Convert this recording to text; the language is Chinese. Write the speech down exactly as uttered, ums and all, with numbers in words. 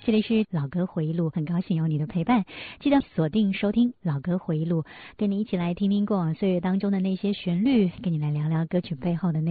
这里是老歌回忆录，很高兴有你的陪伴，记得锁定收听老歌回忆录，跟你一起来听听过往岁月当中的那些旋律，跟你来聊聊歌曲背后的内